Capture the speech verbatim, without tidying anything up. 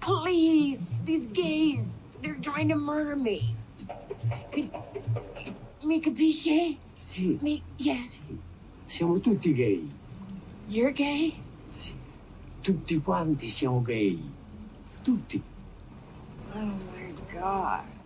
Please, these gays, they're trying to murder me. Could, mi capisce? Sì. Mi, yes. Sì. Siamo tutti gay. You're gay? Sì. Tutti quanti siamo gay. Tutti. Oh my God.